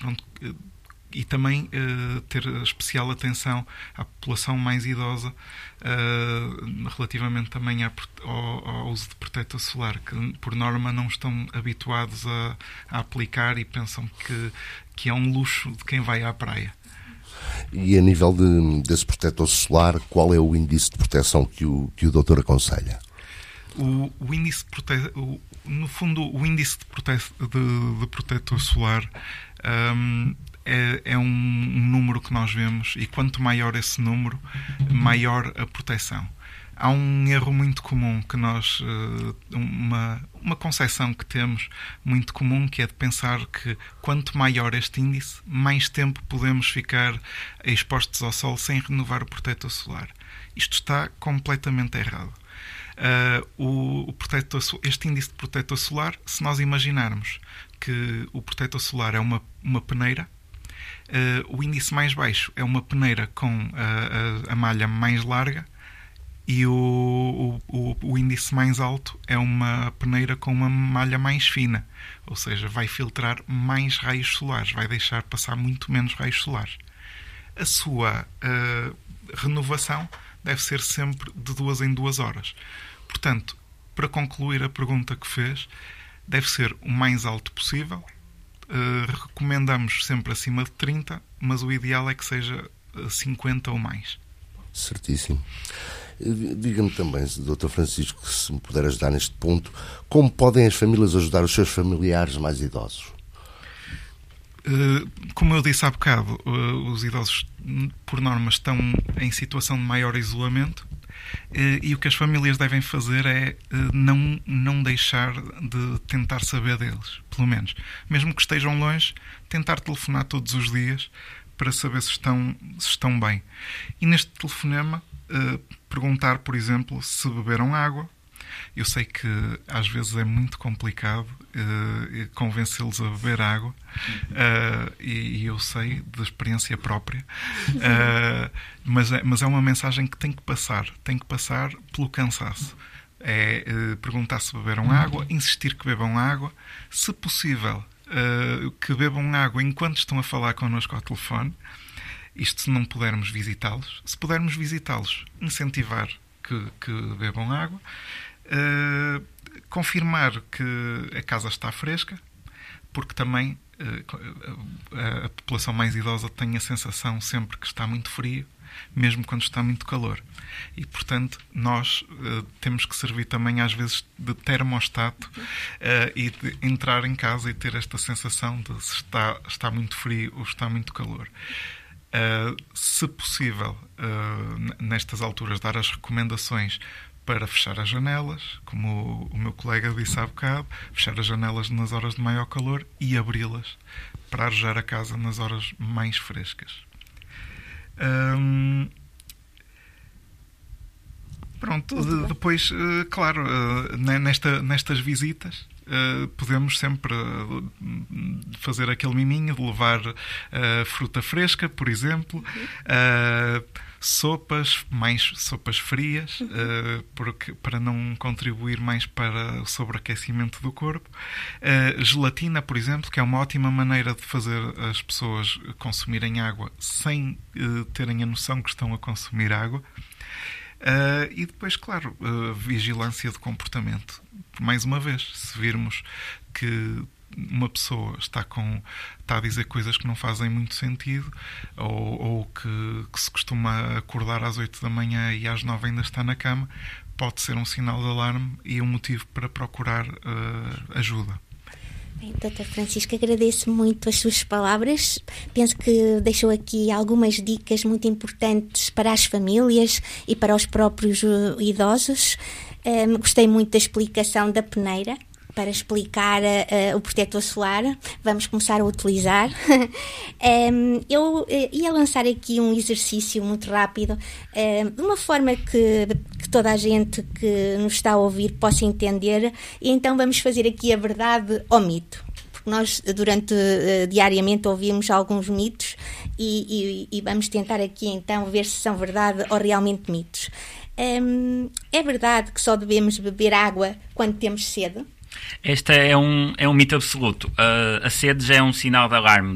pronto, e também ter especial atenção à população mais idosa relativamente também ao uso de protetor solar, que por norma não estão habituados a aplicar e pensam que é um luxo de quem vai à praia. E a nível desse protetor solar, qual é o índice de proteção que o doutor aconselha? O índice de no fundo, o índice de protetor solar é um número que nós vemos, e quanto maior esse número, maior a proteção. Há um erro muito comum que nós, uma concepção que temos muito comum, que é de pensar que quanto maior este índice, mais tempo podemos ficar expostos ao sol sem renovar o protetor solar. Isto está completamente errado. Este índice de protetor solar, se nós imaginarmos que o protetor solar é uma peneira, o índice mais baixo é uma peneira com a malha mais larga, e o índice mais alto é uma peneira com uma malha mais fina, ou seja, vai filtrar mais raios solares, vai deixar passar muito menos raios solares. A sua renovação deve ser sempre de 2 em 2 horas. Portanto, para concluir a pergunta que fez, deve ser o mais alto possível. Recomendamos sempre acima de 30, mas o ideal é que seja 50 ou mais. Certíssimo. Diga-me também, Dr. Francisco, se me puder ajudar neste ponto, como podem as famílias ajudar os seus familiares mais idosos? Como eu disse há bocado, os idosos, por norma, estão em situação de maior isolamento, e o que as famílias devem fazer é não deixar de tentar saber deles, pelo menos. Mesmo que estejam longe, tentar telefonar todos os dias para saber se estão bem. E neste telefonema, perguntar, por exemplo, se beberam água. Eu sei que às vezes é muito complicado convencê-los a beber água, e eu sei de experiência própria, mas é uma mensagem que tem que passar pelo cansaço. É perguntar se beberam água, insistir que bebam água, se possível, que bebam água enquanto estão a falar connosco ao telefone. Isto se não pudermos visitá-los. Se pudermos visitá-los, incentivar que bebam água. Confirmar que a casa está fresca, porque também a população mais idosa tem a sensação sempre que está muito frio, mesmo quando está muito calor. E, portanto, nós temos que servir também, às vezes, de termostato, e de entrar em casa e ter esta sensação de se está muito frio ou está muito calor. Se possível, nestas alturas, dar as recomendações para fechar as janelas, como o meu colega disse há bocado, fechar as janelas nas horas de maior calor e abri-las para arejar a casa nas horas mais frescas. Pronto, depois, claro, nestas visitas, podemos sempre fazer aquele miminho de levar fruta fresca, por exemplo, sopas frias, para não contribuir mais para o sobreaquecimento do corpo. Gelatina, por exemplo, que é uma ótima maneira de fazer as pessoas consumirem água sem terem a noção que estão a consumir água. E depois, claro, vigilância de comportamento. Mais uma vez, se virmos que uma pessoa está a dizer coisas que não fazem muito sentido, ou que se costuma acordar às 8 da manhã e às 9 ainda está na cama, pode ser um sinal de alarme e um motivo para procurar ajuda. Bem, Dr. Francisco, agradeço muito as suas palavras. Penso que deixou aqui algumas dicas muito importantes para as famílias e para os próprios idosos. Gostei muito da explicação da peneira, para explicar o protetor solar. Vamos começar a utilizar. Eu ia lançar aqui um exercício muito rápido, de uma forma que toda a gente que nos está a ouvir possa entender, e então vamos fazer aqui a verdade ou mito. Porque nós, diariamente, ouvimos alguns mitos e vamos tentar aqui então ver se são verdade ou realmente mitos. É verdade que só devemos beber água quando temos sede? Este é um mito absoluto. A sede já é um sinal de alarme